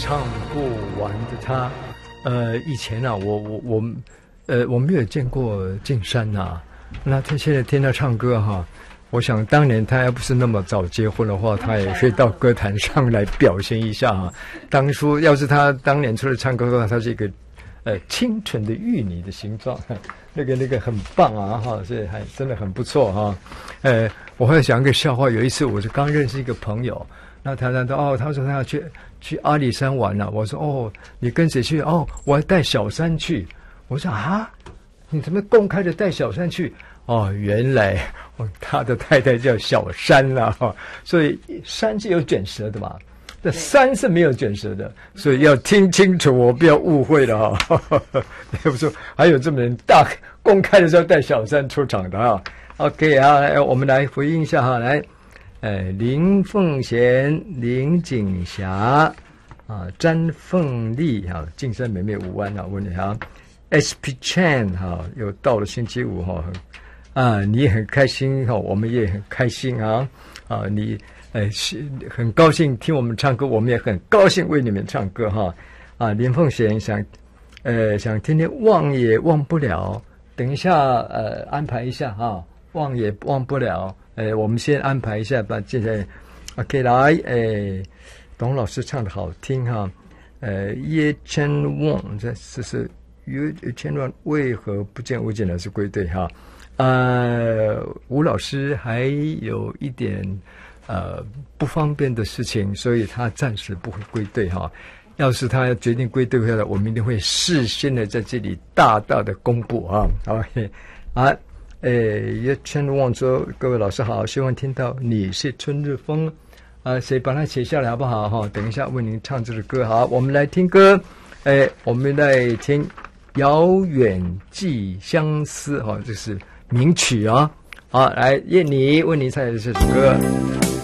唱不完的他。以前啊，我没有见过静山呐。那他现在听他唱歌哈，我想当年他要不是那么早结婚的话，他也可以到歌坛上来表现一下哈。当初要是他当年出来唱歌的话，他是一个清纯的玉女的形状，那个很棒啊哈，所以还真的很不错哈。我会想一个笑话，有一次我是刚认识一个朋友。那他说他说他要去阿里山玩了。我说你跟谁去？我要带小三去。我说啊，你怎么公开的带小三去？原来他的太太叫小山了哈，所以山是有卷舌的嘛，这山是没有卷舌的，所以要听清楚，我不要误会了哈。要不说还有这么人公开的时候带小三出场的哈。OK 啊，我们来回应一下哈，来。林凤贤、林景霞詹凤丽静山美美五湾问你好 SP Chan 又到了星期五你也很开心我们也很开心你很高兴听我们唱歌，我们也很高兴为你们唱歌林凤贤想听听忘也忘不了，等一下安排一下忘也忘不了。我们先安排一下吧。现在 OK 来，董老师唱的好听叶千旺，这是叶千旺为何不见吴建老师归队吴老师还有一点不方便的事情，所以他暂时不会归队要是他决定归队回来，我们一定会事先的在这里大大的公布OK 叶千旺说：“各位老师好，希望听到你是春日风谁把它写下来好不好等一下为您唱这首歌。好，我们来听歌。我们来听《遥远寄相思》这是名曲好，来叶妮为您唱的这首歌。